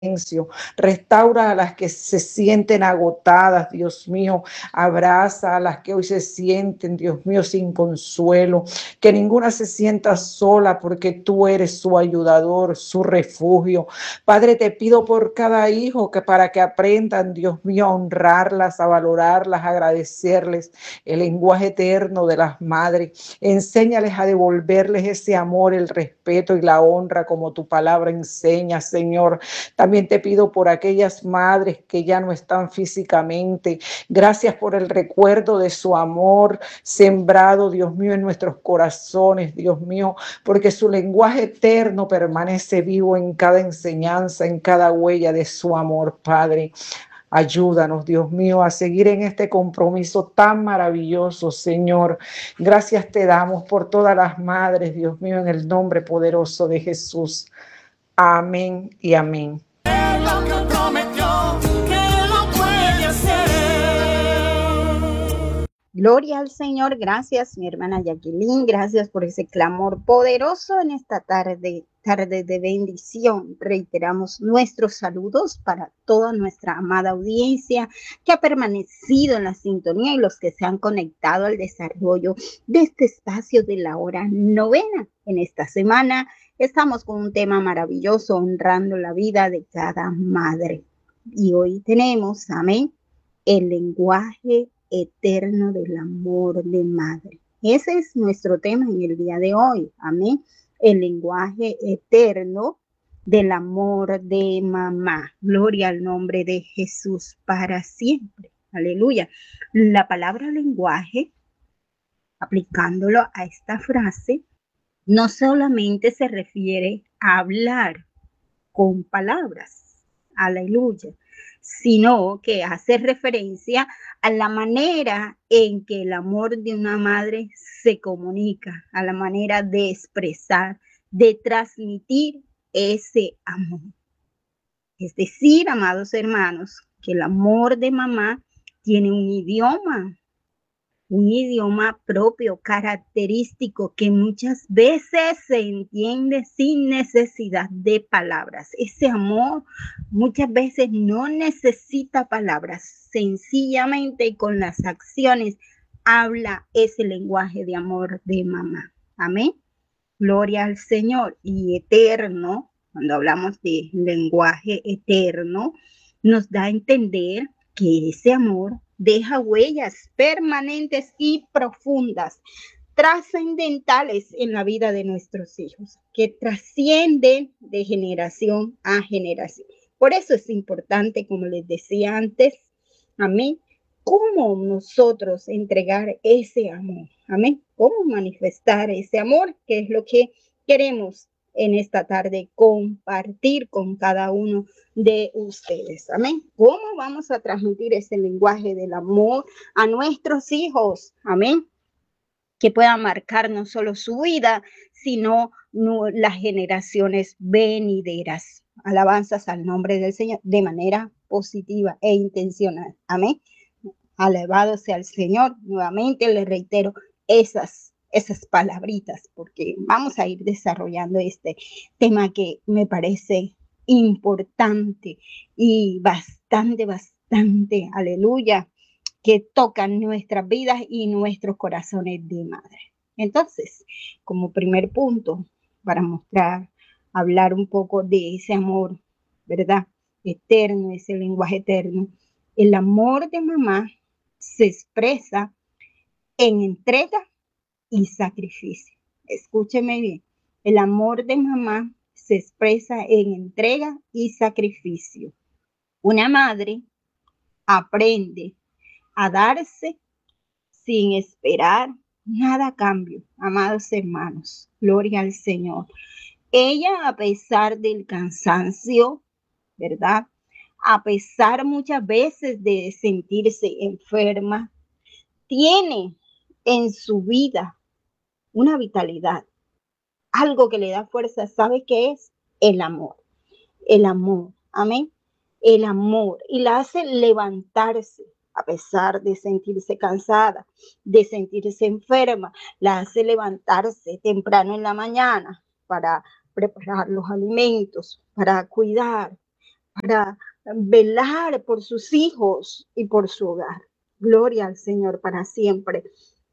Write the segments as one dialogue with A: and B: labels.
A: Restaura a las que se sienten agotadas, Dios mío. Abraza a las que hoy se sienten, Dios mío, sin consuelo. Que ninguna se sienta sola porque tú eres su ayudador, su refugio. Padre, te pido por cada hijo que para que aprendan, Dios mío, a honrarlas, a valorarlas, a agradecerles el lenguaje eterno de las madres. Enséñales a devolverles ese amor, el respeto y la honra como tu palabra enseña, Señor. También te pido por aquellas madres que ya no están físicamente. Gracias por el recuerdo de su amor sembrado, Dios mío, en nuestros corazones, Dios mío, porque su lenguaje eterno permanece vivo en cada enseñanza, en cada huella de su amor, Padre. Ayúdanos, Dios mío, a seguir en este compromiso tan maravilloso, Señor. Gracias te damos por todas las madres, Dios mío, en el nombre poderoso de Jesús. Amén y amén.
B: Lo que prometió que lo puede hacer.
C: Gloria al Señor. Gracias, mi hermana Jacqueline. Gracias por ese clamor poderoso en esta tarde de bendición. Reiteramos nuestros saludos para toda nuestra amada audiencia que ha permanecido en la sintonía y los que se han conectado al desarrollo de este espacio de la hora novena. En esta semana estamos con un tema maravilloso, honrando la vida de cada madre. Y hoy tenemos, amén, el lenguaje eterno del amor de madre. Ese es nuestro tema en el día de hoy, amén. El lenguaje eterno del amor de mamá. Gloria al nombre de Jesús para siempre. Aleluya. La palabra lenguaje, aplicándolo a esta frase, no solamente se refiere a hablar con palabras, aleluya, sino que hace referencia a la manera en que el amor de una madre se comunica, a la manera de expresar, de transmitir ese amor. Es decir, amados hermanos, que el amor de mamá tiene un idioma propio, característico, que muchas veces se entiende sin necesidad de palabras. Ese amor muchas veces no necesita palabras, sencillamente con las acciones habla ese lenguaje de amor de mamá. Amén. Gloria al Señor. Y eterno, cuando hablamos de lenguaje eterno, nos da a entender que ese amor deja huellas permanentes y profundas, trascendentales en la vida de nuestros hijos, que trascienden de generación a generación. Por eso es importante, como les decía antes, amén, cómo nosotros entregar ese amor, amén, cómo manifestar ese amor, que es lo que queremos en esta tarde compartir con cada uno de ustedes. Amén. ¿Cómo vamos a transmitir ese lenguaje del amor a nuestros hijos? Amén. Que puedan marcar no solo su vida, sino las generaciones venideras. Alabanzas al nombre del Señor de manera positiva e intencional. Amén. Alabado sea el Señor. Nuevamente le reitero esas palabritas, porque vamos a ir desarrollando este tema que me parece importante y bastante, aleluya, que tocan nuestras vidas y nuestros corazones de madre. Entonces, como primer punto, para hablar un poco de ese amor, ¿verdad? Eterno, ese lenguaje eterno. El amor de mamá se expresa en entrega y sacrificio. Escúcheme bien. El amor de mamá se expresa en entrega y sacrificio. Una madre aprende a darse sin esperar nada a cambio, amados hermanos. Gloria al Señor. Ella, a pesar del cansancio, ¿verdad? A pesar muchas veces de sentirse enferma, tiene en su vida una vitalidad, algo que le da fuerza. ¿Sabe qué es? El amor. El amor. Amén. El amor. Y la hace levantarse a pesar de sentirse cansada, de sentirse enferma. La hace levantarse temprano en la mañana para preparar los alimentos, para cuidar, para velar por sus hijos y por su hogar. Gloria al Señor para siempre.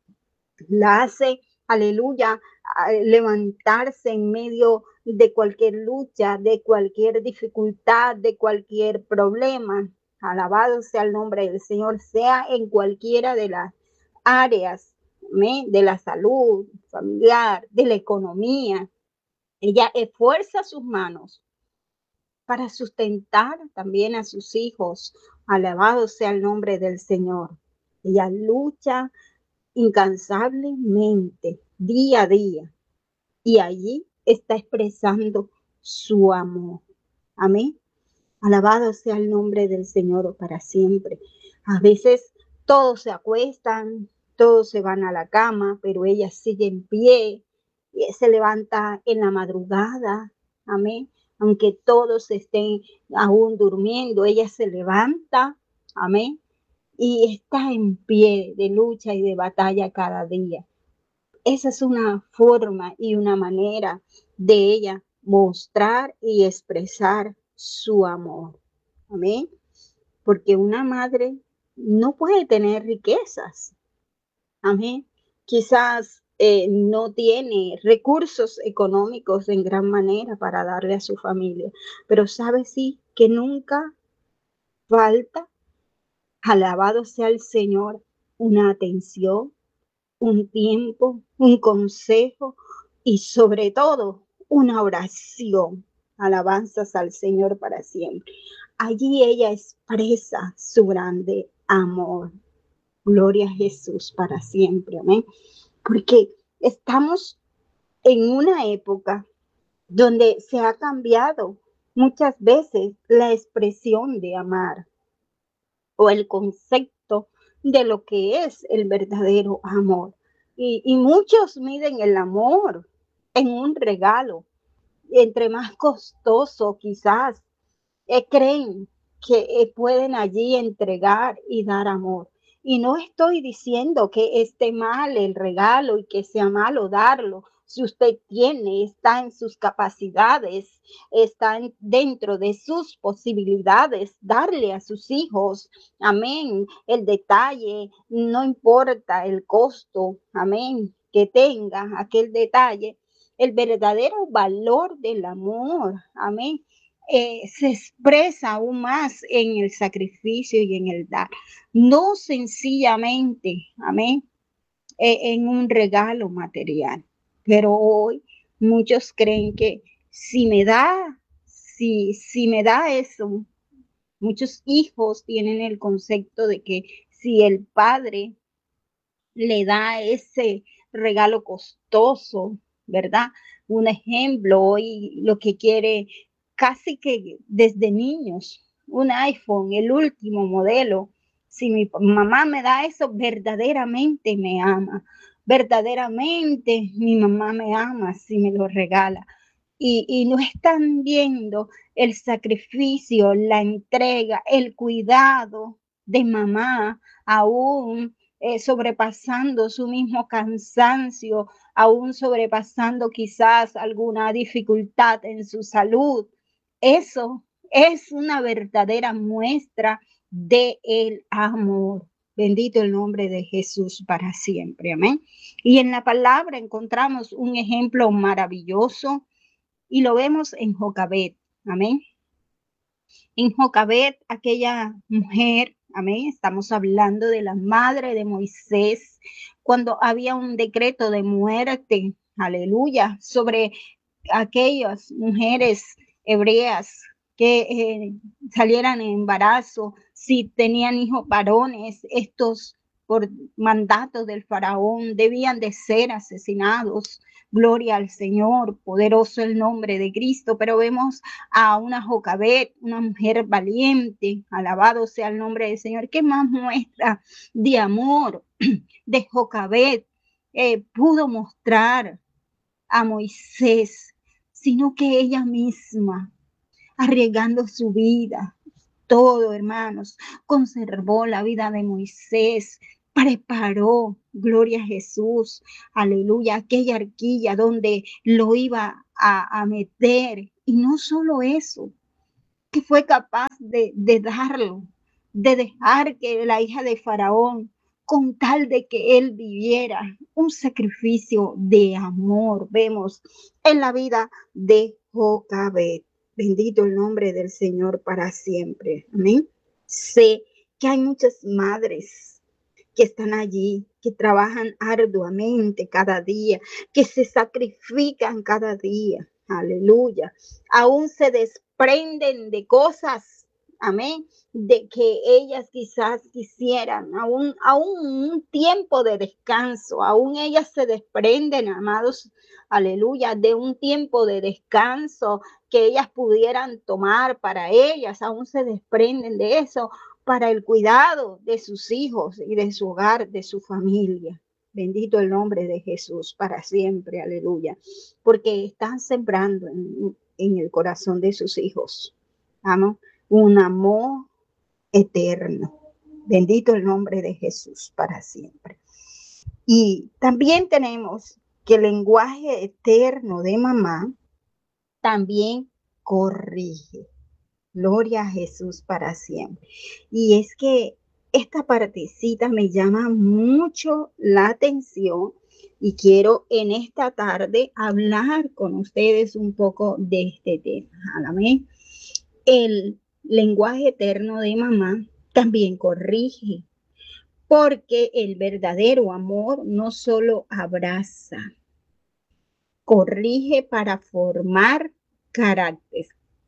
C: La hace, aleluya, levantarse en medio de cualquier lucha, de cualquier dificultad, de cualquier problema. Alabado sea el nombre del Señor, sea en cualquiera de las áreas, de la salud familiar, de la economía. Ella esfuerza sus manos para sustentar también a sus hijos. Alabado sea el nombre del Señor. Ella lucha incansablemente, día a día, y allí está expresando su amor. Amén. Alabado sea el nombre del Señor para siempre. A veces todos se acuestan, todos se van a la cama, pero ella sigue en pie, y se levanta en la madrugada. Amén. Aunque todos estén aún durmiendo, ella se levanta. Amén. Y está en pie de lucha y de batalla cada día. Esa es una forma y una manera de ella mostrar y expresar su amor. Amén. Porque una madre no puede tener riquezas. Amén. Quizás no tiene recursos económicos en gran manera para darle a su familia, pero sabe sí que nunca falta, alabado sea el Señor, una atención, un tiempo, un consejo y sobre todo una oración. Alabanzas al Señor para siempre. Allí ella expresa su grande amor. Gloria a Jesús para siempre. Amén. Porque estamos en una época donde se ha cambiado muchas veces la expresión de amar o el concepto de lo que es el verdadero amor. Y muchos miden el amor en un regalo. Entre más costoso quizás creen que pueden allí entregar y dar amor. Y no estoy diciendo que esté mal el regalo y que sea malo darlo. Si usted tiene, está en sus capacidades, está dentro de sus posibilidades, darle a sus hijos, amén, el detalle, no importa el costo, amén, que tenga aquel detalle, el verdadero valor del amor, amén, se expresa aún más en el sacrificio y en el dar, no sencillamente, amén, en un regalo material. Pero hoy muchos creen que si me da eso, muchos hijos tienen el concepto de que si el padre le da ese regalo costoso, ¿verdad? Un ejemplo, hoy lo que quiere casi que desde niños, un iPhone, el último modelo. Si mi mamá me da eso, verdaderamente me ama. Verdaderamente mi mamá me ama si me lo regala. Y no están viendo el sacrificio, la entrega, el cuidado de mamá, aún sobrepasando su mismo cansancio, aún sobrepasando quizás alguna dificultad en su salud. Eso es una verdadera muestra de el amor. Bendito el nombre de Jesús para siempre. Amén. Y en la palabra encontramos un ejemplo maravilloso y lo vemos en Jocabet. Amén. En Jocabet, aquella mujer, amén, estamos hablando de la madre de Moisés, cuando había un decreto de muerte, aleluya, sobre aquellas mujeres hebreas que salieran en embarazo, si tenían hijos varones, estos por mandato del faraón debían de ser asesinados. Gloria al Señor, poderoso el nombre de Cristo, pero vemos a una Jocabet, una mujer valiente, alabado sea el nombre del Señor, que más muestra de amor de Jocabet pudo mostrar a Moisés, sino que ella misma, arriesgando su vida, todo, hermanos, conservó la vida de Moisés, preparó, gloria a Jesús, aleluya, aquella arquilla donde lo iba a meter. Y no solo eso, que fue capaz de darlo, de dejar que la hija de Faraón, con tal de que él viviera, un sacrificio de amor, vemos en la vida de Jocabet. Bendito el nombre del Señor para siempre. Amén. Sé que hay muchas madres que están allí, que trabajan arduamente cada día, que se sacrifican cada día. Aleluya. Aún se desprenden de cosas, amén, de que ellas quizás quisieran, aún un tiempo de descanso, aún ellas se desprenden, amados, aleluya, de un tiempo de descanso que ellas pudieran tomar para ellas, aún se desprenden de eso para el cuidado de sus hijos y de su hogar, de su familia. Bendito el nombre de Jesús para siempre, aleluya, porque están sembrando en el corazón de sus hijos, ¿no? Un amor eterno. Bendito el nombre de Jesús para siempre. Y también tenemos que el lenguaje eterno de mamá también corrige. Gloria a Jesús para siempre. Y es que esta partecita me llama mucho la atención y quiero en esta tarde hablar con ustedes un poco de este tema. Amén. El lenguaje eterno de mamá también corrige, porque el verdadero amor no solo abraza, corrige para formar carácter,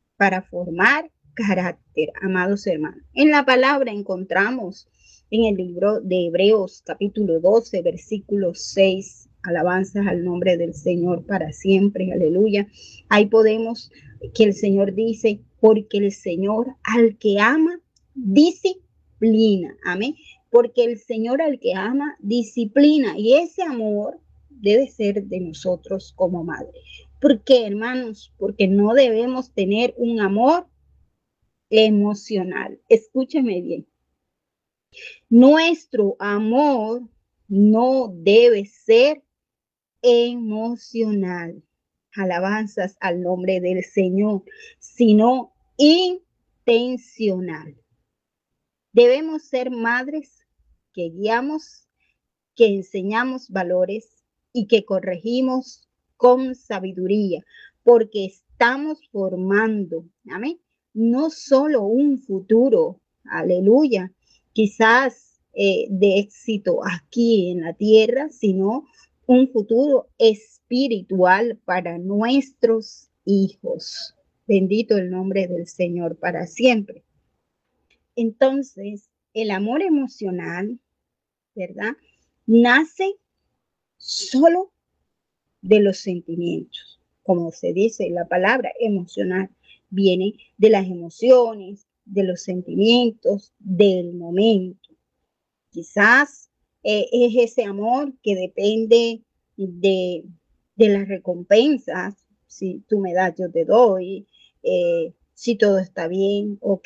C: amados hermanos. En la palabra encontramos en el libro de Hebreos capítulo 12, versículo 6, alabanzas al nombre del Señor para siempre, aleluya. Ahí podemos que el Señor dice, porque el Señor al que ama, disciplina, amén. Porque el Señor al que ama, disciplina, y ese amor debe ser de nosotros como madre. ¿Por qué, hermanos? Porque no debemos tener un amor emocional. Escúchame bien. Nuestro amor no debe ser emocional. Alabanzas al nombre del Señor, sino intencional. Debemos ser madres que guiamos, que enseñamos valores y que corregimos con sabiduría, porque estamos formando, amén, no solo un futuro, aleluya, quizás de éxito aquí en la tierra, sino un futuro espiritual para nuestros hijos. Bendito el nombre del Señor para siempre. Entonces, el amor emocional, ¿verdad? Nace solo de los sentimientos. Como se dice, la palabra emocional viene de las emociones, de los sentimientos, del momento. Quizás es ese amor que depende de las recompensas. Si tú me das, yo te doy. Si todo está bien, ok.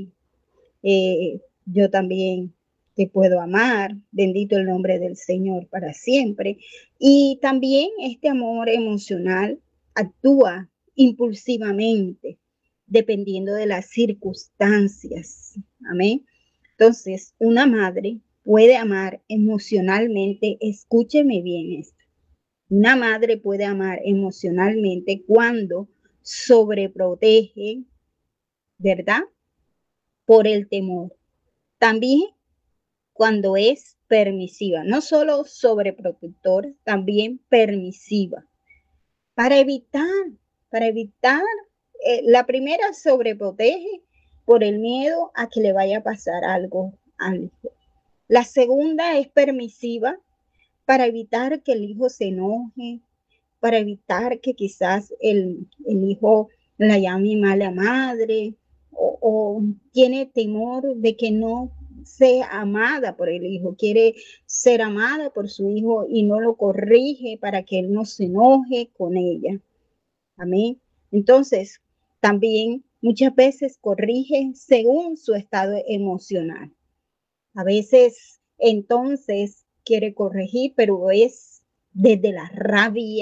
C: Yo también te puedo amar, bendito el nombre del Señor para siempre. Y también este amor emocional actúa impulsivamente, dependiendo de las circunstancias. Amén. Entonces, una madre puede amar emocionalmente, escúcheme bien esto. Una madre puede amar emocionalmente cuando sobreprotege, ¿verdad? Por el temor. También cuando es permisiva, no solo sobreprotectora, también permisiva, para evitar, la primera sobreprotege por el miedo a que le vaya a pasar algo al hijo. La segunda es permisiva para evitar que el hijo se enoje, para evitar que quizás el hijo la llame mala madre o tiene temor de que no sea amada por el hijo, quiere ser amada por su hijo y no lo corrige para que él no se enoje con ella. Amén. Entonces, también muchas veces corrige según su estado emocional. A veces, entonces, quiere corregir, pero es desde la rabia,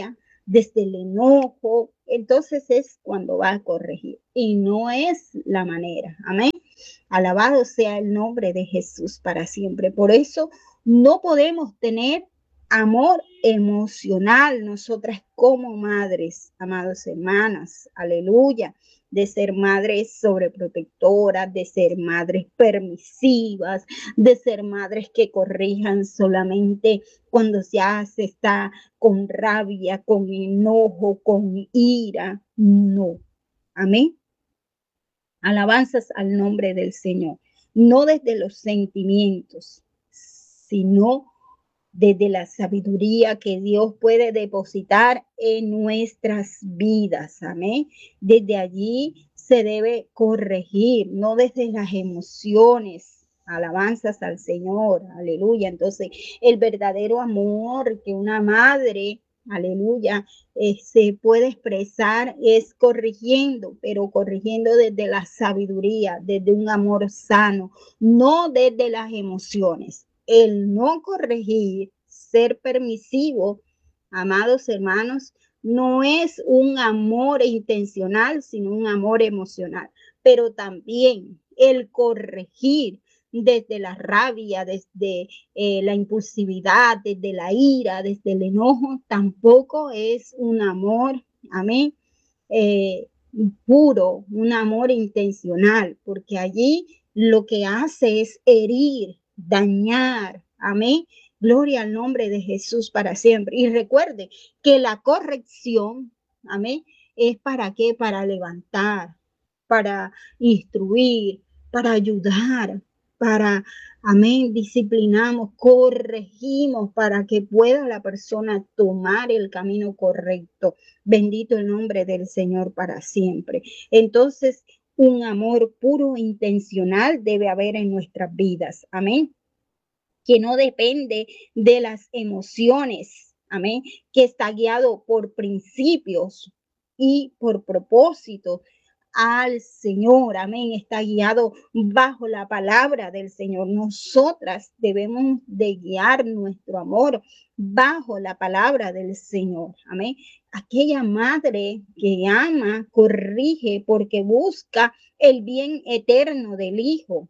C: desde el enojo. Entonces es cuando va a corregir y no es la manera. Amén. Alabado sea el nombre de Jesús para siempre. Por eso no podemos tener amor emocional nosotras como madres, amados hermanas. Aleluya. De ser madres sobreprotectoras, de ser madres permisivas, de ser madres que corrijan solamente cuando ya se está con rabia, con enojo, con ira. No. Amén. Alabanzas al nombre del Señor. No desde los sentimientos, sino desde la sabiduría que Dios puede depositar en nuestras vidas. Amén. Desde allí se debe corregir, no desde las emociones. Alabanzas al Señor. Aleluya. Entonces, el verdadero amor que una madre, aleluya, se puede expresar es corrigiendo, pero corrigiendo desde la sabiduría, desde un amor sano, no desde las emociones. El no corregir, ser permisivo, amados hermanos, no es un amor intencional, sino un amor emocional. Pero también el corregir desde la rabia, desde la impulsividad, desde la ira, desde el enojo, tampoco es un amor, amén, puro, un amor intencional, porque allí lo que hace es herir, dañar, amén. Gloria al nombre de Jesús para siempre. Y recuerde que la corrección, amén, es para qué, para levantar, para instruir, para ayudar, para, amén, disciplinamos, corregimos para que pueda la persona tomar el camino correcto. Bendito el nombre del Señor para siempre. Entonces, un amor puro e intencional debe haber en nuestras vidas. Amén. Que no depende de las emociones. Amén. Que está guiado por principios y por propósitos al Señor. Amén. Está guiado bajo la palabra del Señor. Nosotras debemos de guiar nuestro amor bajo la palabra del Señor. Amén. Aquella madre que ama, corrige porque busca el bien eterno del hijo.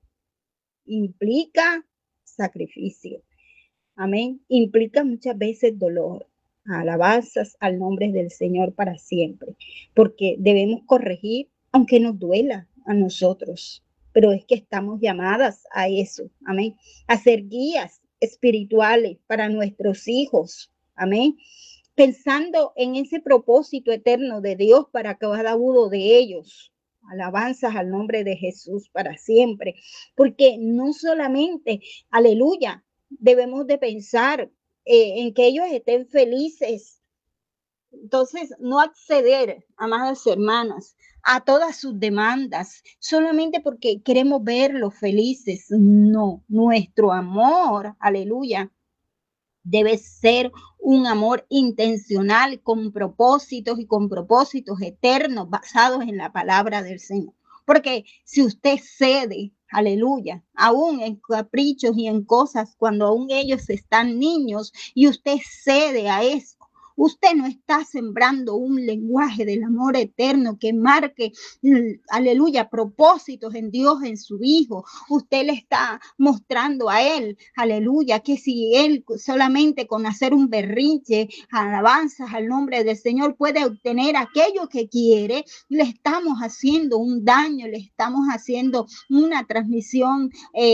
C: Implica sacrificio. Amén. Implica muchas veces dolor. Alabanzas al nombre del Señor para siempre. Porque debemos corregir aunque nos duela a nosotros. Pero es que estamos llamadas a eso. Amén. A ser guías espirituales para nuestros hijos. Amén. Pensando en ese propósito eterno de Dios para cada uno de ellos. Alabanzas al nombre de Jesús para siempre. Porque no solamente, aleluya, debemos de pensar en que ellos estén felices. Entonces, no acceder, amadas hermanas, a todas sus demandas solamente porque queremos verlos felices. No, nuestro amor, aleluya, debe ser un amor intencional con propósitos y con propósitos eternos basados en la palabra del Señor. Porque si usted cede, aleluya, aún en caprichos y en cosas cuando aún ellos están niños y usted cede a eso, usted no está sembrando un lenguaje del amor eterno que marque, aleluya, propósitos en Dios, en su hijo. Usted le está mostrando a él, aleluya, que si él solamente con hacer un berrinche, alabanzas al nombre del Señor, puede obtener aquello que quiere, le estamos haciendo un daño, le estamos haciendo una transmisión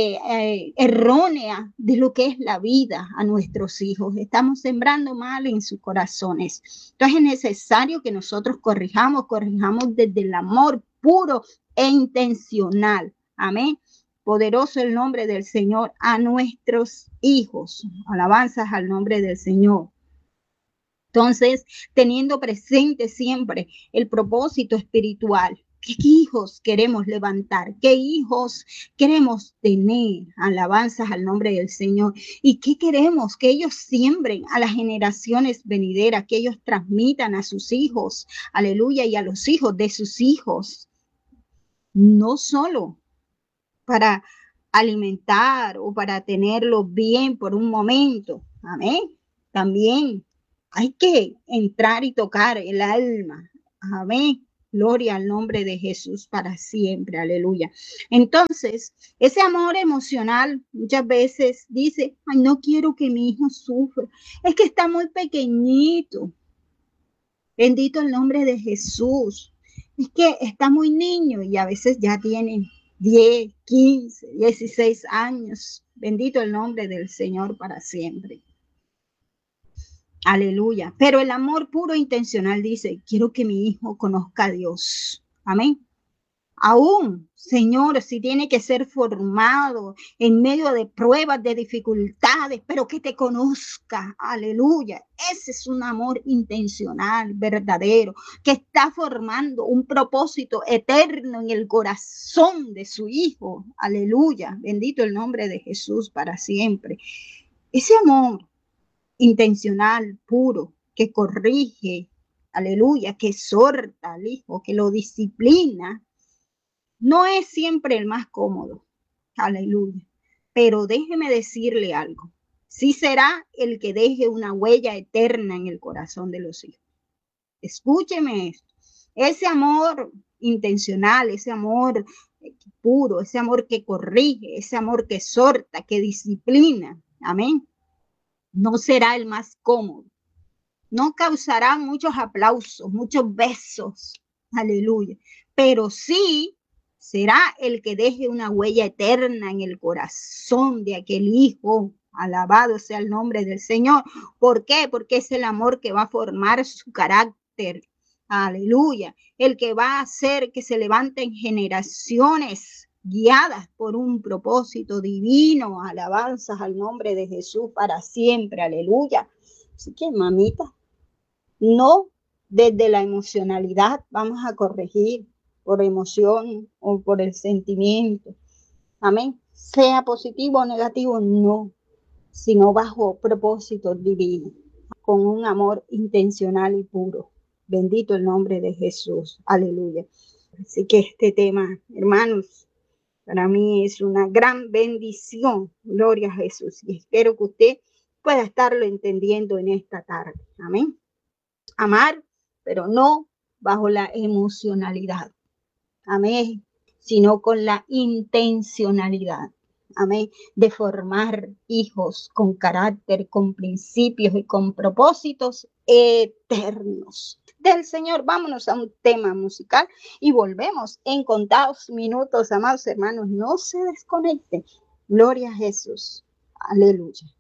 C: errónea de lo que es la vida a nuestros hijos. Estamos sembrando mal en su corazón. Entonces es necesario que nosotros corrijamos desde el amor puro e intencional. Amén. Poderoso el nombre del Señor a nuestros hijos. Alabanzas al nombre del Señor. Entonces, teniendo presente siempre el propósito espiritual, ¿qué hijos queremos levantar? ¿Qué hijos queremos tener? Alabanzas al nombre del Señor. ¿Y qué queremos? Que ellos siembren a las generaciones venideras, que ellos transmitan a sus hijos, aleluya, y a los hijos de sus hijos. No solo para alimentar o para tenerlos bien por un momento. Amén. También Hay que entrar y tocar el alma. Amén. Gloria al nombre de Jesús para siempre. Aleluya. Entonces, ese amor emocional muchas veces dice, ay, no quiero que mi hijo sufra. Es que está muy pequeñito. Bendito el nombre de Jesús. Es que está muy niño y a veces ya tiene 10, 15, 16 años. Bendito el nombre del Señor para siempre. Aleluya. Pero el amor puro e intencional dice, quiero que mi hijo conozca a Dios. Amén. Aún, Señor, si tiene que ser formado en medio de pruebas, de dificultades, pero que te conozca. Aleluya. Ese es un amor intencional, verdadero, que está formando un propósito eterno en el corazón de su hijo. Aleluya. Bendito el nombre de Jesús para siempre. Ese amor intencional, puro, que corrige, aleluya, que exhorta al hijo, que lo disciplina, no es siempre el más cómodo, aleluya. Pero déjeme decirle algo, sí será el que deje una huella eterna en el corazón de los hijos. Escúcheme esto, ese amor intencional, ese amor puro, ese amor que corrige, ese amor que exhorta, que disciplina, amén, no será el más cómodo, no causará muchos aplausos, muchos besos, aleluya, pero sí será el que deje una huella eterna en el corazón de aquel hijo. Alabado sea el nombre del Señor. ¿Por qué? Porque es el amor que va a formar su carácter. Aleluya. El que va a hacer que se levanten generaciones guiadas por un propósito divino. Alabanzas al nombre de Jesús para siempre. Aleluya. Así que, mamita, no desde la emocionalidad vamos a corregir por emoción o por el sentimiento. Amén. Sea positivo o negativo, no, sino bajo propósitos divinos, con un amor intencional y puro. Bendito el nombre de Jesús. Aleluya. Así que este tema, hermanos, para mí es una gran bendición. Gloria a Jesús. Y espero que usted pueda estarlo entendiendo en esta tarde. Amén. Amar, pero no bajo la emocionalidad. Amén. Sino con la intencionalidad. Amén. De formar hijos con carácter, con principios y con propósitos eternos del Señor. Vámonos a un tema musical y volvemos en contados minutos, amados hermanos. No se desconecten. Gloria a Jesús. Aleluya.